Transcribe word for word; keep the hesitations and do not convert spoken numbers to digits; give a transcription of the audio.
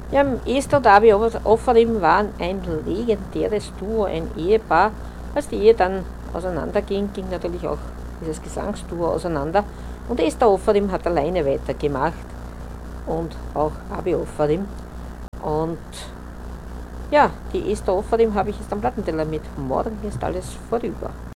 Ja, Esther und Abi Offadim waren ein legendäres Duo, ein Ehepaar. Als die Ehe dann auseinanderging, ging natürlich auch dieses Gesangsduo auseinander. Und Esther Offadim hat alleine weitergemacht und auch Abi Offadim. Und ja, die Esther Offadim habe ich jetzt am Plattenteller mit. Morgen ist alles vorüber.